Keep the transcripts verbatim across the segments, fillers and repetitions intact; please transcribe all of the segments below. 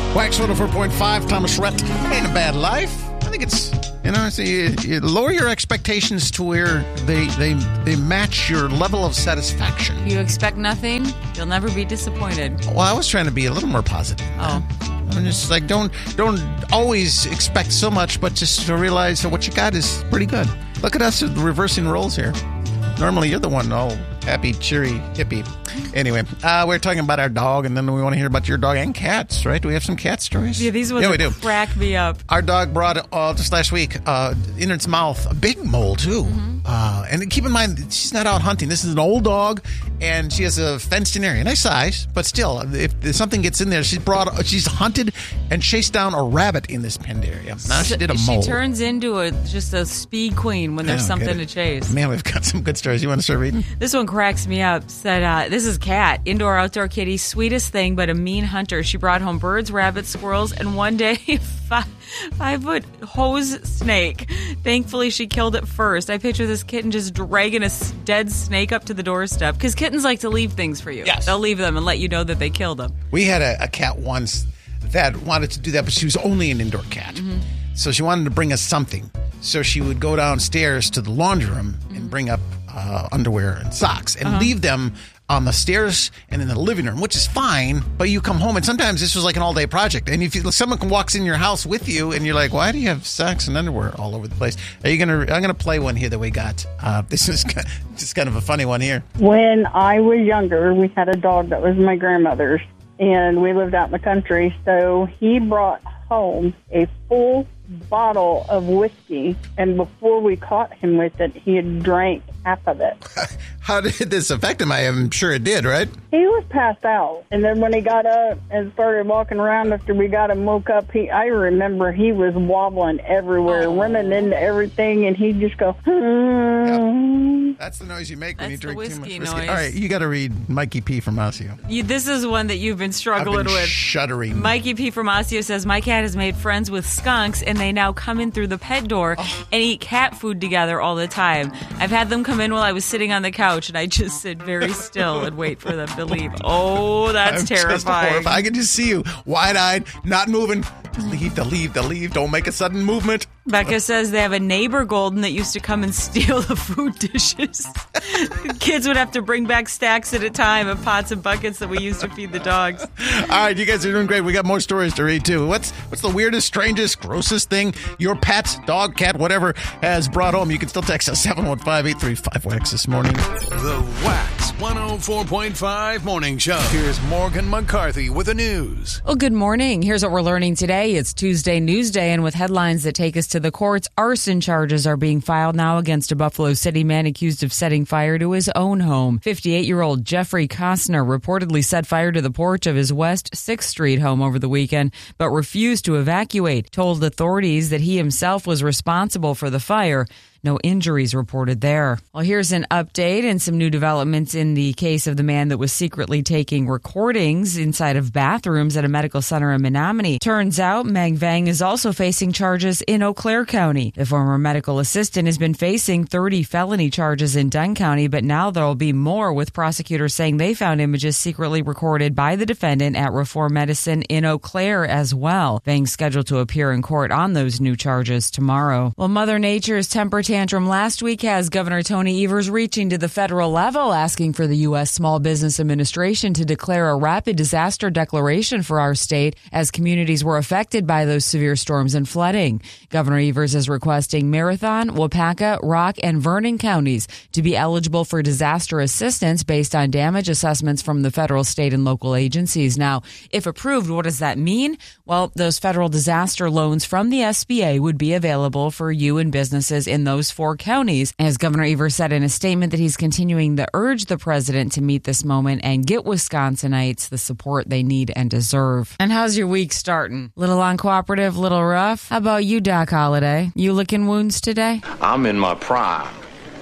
Wax one oh four point five, Thomas Rhett. Ain't a bad life. I think it's, you know, so you, you lower your expectations to where they, they, they match your level of satisfaction. If you expect nothing, you'll never be disappointed. Well, I was trying to be a little more positive. Oh. I'm just like, don't don't always expect so much, but just to realize that what you got is pretty good. Look at us reversing roles here. Normally, you're the one all happy, cheery, hippie. Anyway, uh, we're talking about our dog, and then we want to hear about your dog and cats, right? Do we have some cat stories? Yeah, these ones yeah, we do. crack me up. Our dog brought, uh, just last week, uh, in its mouth, a big mole, too. Mm-hmm. Uh, and keep in mind, she's not out hunting. This is an old dog, and she has a fenced-in area. Nice size, but still, if, if something gets in there, she's brought, she's hunted and chased down a rabbit in this penned area. Now she did a mole. She turns into a just a speed queen when there's something to chase. Man, we've got some good stories. You want to start reading? This one cracks me up. Said, uh, this is Kat, indoor outdoor kitty, sweetest thing, but a mean hunter. She brought home birds, rabbits, squirrels, and one day, five, five foot hose snake. Thankfully, she killed it first. I picture this kitten just dragging a dead snake up to the doorstep, because kittens like to leave things for you. Yes. They'll leave them and let you know that they killed them. We had a, a cat once that wanted to do that, but she was only an indoor cat. Mm-hmm. So she wanted to bring us something. So she would go downstairs to the laundry room and mm-hmm. bring up uh, underwear and socks and uh-huh. leave them on the stairs and in the living room, which is fine, but you come home, and sometimes this was like an all-day project. And if you, someone walks in your house with you, and you're like, why do you have socks and underwear all over the place? Are you gonna? I'm gonna play one here that we got. Uh, this is just kind of a funny one here. When I was younger, we had a dog that was my grandmother's, and we lived out in the country, so he brought home a full bottle of whiskey, and before we caught him with it, he had drank half of it. How did this affect him? I am sure it did, right? He was passed out, and then when he got up and started walking around after we got him woke up, he I remember he was wobbling everywhere, oh. running into everything, and he'd just go, hmm. Yep. That's the noise you make when That's you drink whiskey too much whiskey. whiskey. All right, you got to read Mikey P. from Osseo. You, this is one that you've been struggling I've been with. Shuddering. Mikey P. from Osseo says, my cat has made friends with skunks, and they now come in through the pet door oh. and eat cat food together all the time. I've had them come in while I was sitting on the couch, and I just sit very still and wait for them to leave. Oh, that's I'm terrifying. I can just see you, wide-eyed, not moving. Leave, to leave, to leave. Don't make a sudden movement. Becca says they have a neighbor golden that used to come and steal the food dishes. The kids would have to bring back stacks at a time of pots and buckets that we used to feed the dogs. All right, you guys are doing great. We got more stories to read, too. What's what's the weirdest, strangest, grossest thing your pet, dog, cat, whatever, has brought home? You can still text us seven one five, eight three five, W A X this morning. The Wax one oh four point five Morning Show. Here's Morgan McCarthy with the news. Well, good morning. Here's what we're learning today. It's Tuesday News Day, and with headlines that take us to the courts, arson charges are being filed now against a Buffalo City man accused of setting fire to his own home. fifty-eight-year-old Jeffrey Costner reportedly set fire to the porch of his West sixth Street home over the weekend, but refused to evacuate, told authorities that he himself was responsible for the fire. No injuries reported there. Well, here's an update and some new developments in the case of the man that was secretly taking recordings inside of bathrooms at a medical center in Menominee. Turns out Meg Vang is also facing charges in Eau Claire County. The former medical assistant has been facing thirty felony charges in Dunn County, but now there will be more, with prosecutors saying they found images secretly recorded by the defendant at Reform Medicine in Eau Claire as well. Vang's scheduled to appear in court on those new charges tomorrow. Well, Mother Nature's temper tantrum last week has Governor Tony Evers reaching to the federal level, asking for the U S Small Business Administration to declare a rapid disaster declaration for our state as communities were affected by those severe storms and flooding. Governor Evers is requesting Marathon, Wapaka, Rock, and Vernon counties to be eligible for disaster assistance based on damage assessments from the federal, state, and local agencies. Now, if approved, what does that mean? Well, those federal disaster loans from the S B A would be available for you and businesses in those four counties. As Governor Evers said in a statement that he's continuing to urge the president to meet this moment and get Wisconsinites the support they need and deserve. And how's your week starting? Little uncooperative, little rough? How about you, Doc Holliday? You licking wounds today? I'm in my prime.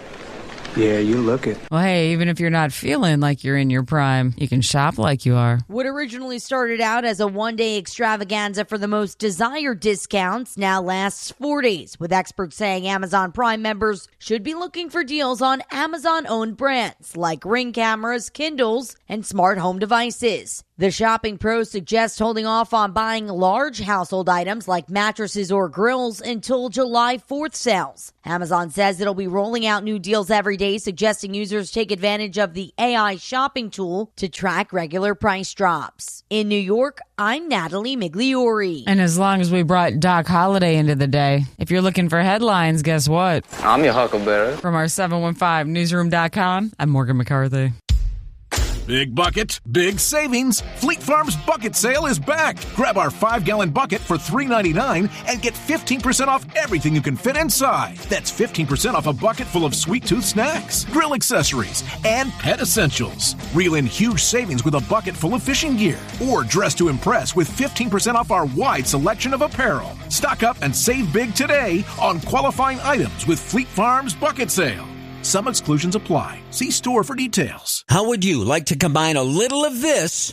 Yeah, you look it. Well, hey, even if you're not feeling like you're in your prime, you can shop like you are. What originally started out as a one-day extravaganza for the most desired discounts now lasts four days, with experts saying Amazon Prime members should be looking for deals on Amazon-owned brands like Ring cameras, Kindles, and smart home devices. The shopping pro suggests holding off on buying large household items like mattresses or grills until July fourth sales. Amazon says it'll be rolling out new deals every day, suggesting users take advantage of the A I shopping tool to track regular price drops. In New York, I'm Natalie Migliori. And as long as we brought Doc Holliday into the day, if you're looking for headlines, guess what? I'm your huckleberry. From our seven one five newsroom dot com, I'm Morgan McCarthy. Big bucket, big savings. Fleet Farm's bucket sale is back. Grab our five-gallon bucket for three ninety-nine and get fifteen percent off everything you can fit inside. That's fifteen percent off a bucket full of sweet tooth snacks, grill accessories, and pet essentials. Reel in huge savings with a bucket full of fishing gear. Or dress to impress with fifteen percent off our wide selection of apparel. Stock up and save big today on qualifying items with Fleet Farm's bucket sale. Some exclusions apply. See store for details. How would you like to combine a little of this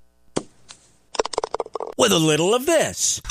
with a little of this?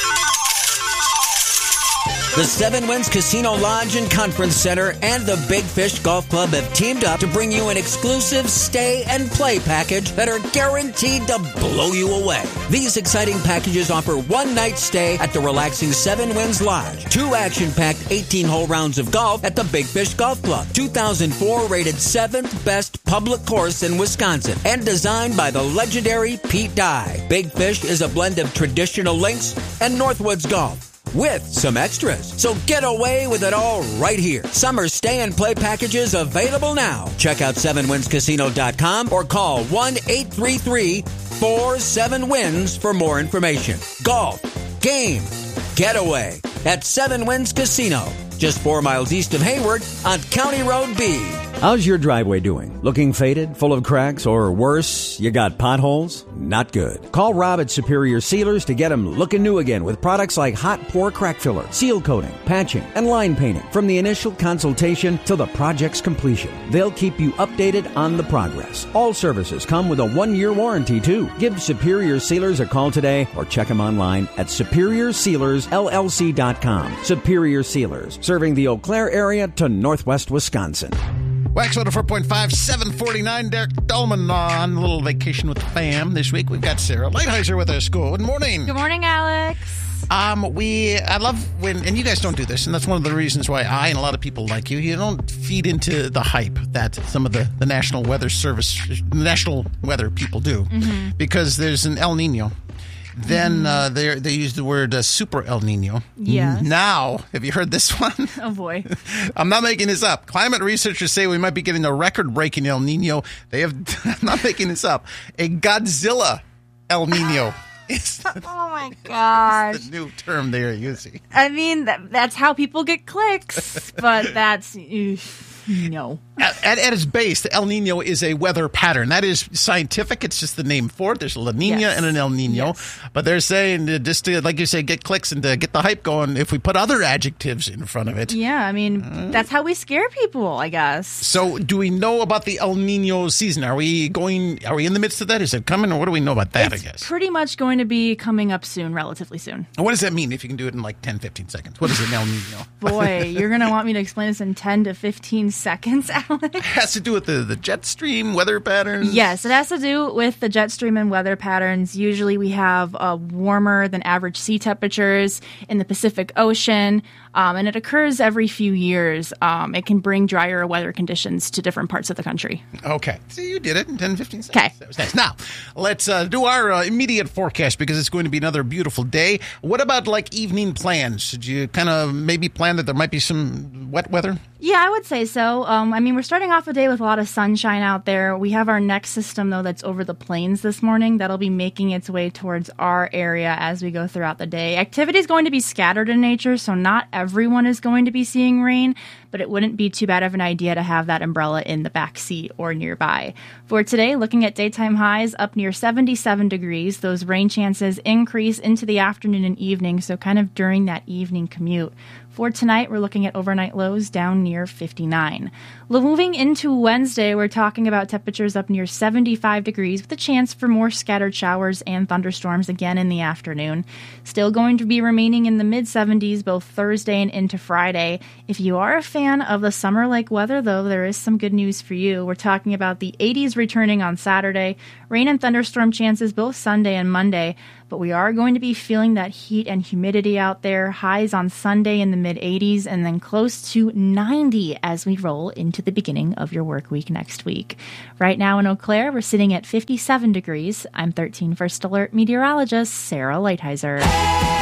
The Seven Winds Casino Lodge and Conference Center and the Big Fish Golf Club have teamed up to bring you an exclusive stay and play package that are guaranteed to blow you away. These exciting packages offer one night stay at the relaxing Seven Winds Lodge, two action-packed eighteen-hole rounds of golf at the Big Fish Golf Club, two thousand four rated seventh best public course in Wisconsin, and designed by the legendary Pete Dye. Big Fish is a blend of traditional links and Northwoods golf, with some extras. So get away with it all right here. Summer stay and play packages available now. Check out seven winds casino dot com or call one eight three three, four seven winds for more information. Golf, game, getaway at Seven Winds Casino, just four miles east of Hayward on County Road B. How's your driveway doing? Looking faded, full of cracks, or worse, you got potholes? Not good. Call Rob at Superior Sealers to get them looking new again with products like hot pour crack filler, seal coating, patching, and line painting from the initial consultation till the project's completion. They'll keep you updated on the progress. All services come with a one-year warranty, too. Give Superior Sealers a call today or check them online at superior sealers L L C dot com. Superior Sealers, serving the Eau Claire area to northwest Wisconsin. Wax one oh four point five, seven forty-nine. Derek Dolman on a little vacation with the fam this week. We've got Sarah Lighthizer with us. Good morning. Good morning, Alex. Um, we, I love when, and you guys don't do this, and that's one of the reasons why I and a lot of people like you, you don't feed into the hype that some of the, the National Weather Service, National Weather people do, mm-hmm. because there's an El Nino. Then uh, they they use the word uh, super El Nino. Yes. Now, have you heard this one? Oh, boy. I'm not making this up. Climate researchers say we might be getting a record-breaking El Nino. They have, I'm not making this up, a Godzilla El Nino. Oh, my gosh. The new term they're using. I mean, that, that's how people get clicks, but that's... Oof. No. At, at, at its base, the El Nino is a weather pattern. That is scientific. It's just the name for it. There's a La Nina yes. and an El Nino. Yes. But they're saying, to just to, like you say, get clicks and to get the hype going if we put other adjectives in front of it. Yeah, I mean, uh, that's how we scare people, I guess. So do we know about the El Nino season? Are we going, are we in the midst of that? Is it coming? Or what do we know about that, it's I guess? pretty much going to be coming up soon, relatively soon. And what does that mean if you can do it in like ten, fifteen seconds? What is an El Nino? Boy, you're going to want me to explain this in ten to fifteen seconds, Alex. It has to do with the, the jet stream weather patterns? Yes, it has to do with the jet stream and weather patterns. Usually we have uh, warmer than average sea temperatures in the Pacific Ocean, um, and it occurs every few years. Um, it can bring drier weather conditions to different parts of the country. Okay. So you did it in ten, fifteen seconds. Okay. That was nice. Now, let's uh, do our uh, immediate forecast because it's going to be another beautiful day. What about like evening plans? Did you kind of maybe plan that there might be some wet weather? Yeah, I would say so. Um, I mean, we're starting off a day with a lot of sunshine out there. We have our next system, though, that's over the plains this morning. That'll be making its way towards our area as we go throughout the day. Activity is going to be scattered in nature, so not everyone is going to be seeing rain, but it wouldn't be too bad of an idea to have that umbrella in the back seat or nearby. For today, looking at daytime highs up near seventy-seven degrees. Those rain chances increase into the afternoon and evening, so kind of during that evening commute. For tonight, we're looking at overnight lows down near fifty-nine. Moving into Wednesday, we're talking about temperatures up near seventy-five degrees with a chance for more scattered showers and thunderstorms again in the afternoon. Still going to be remaining in the mid-seventies both Thursday and into Friday. If you are a fan fan of the summer-like weather, though, there is some good news for you. We're talking about the eighties returning on Saturday, rain and thunderstorm chances both Sunday and Monday, but we are going to be feeling that heat and humidity out there. Highs on Sunday in the mid-eighties and then close to ninety as we roll into the beginning of your work week next week. Right now in Eau Claire, we're sitting at fifty-seven degrees. I'm thirteen First Alert meteorologist Sarah Lighthizer.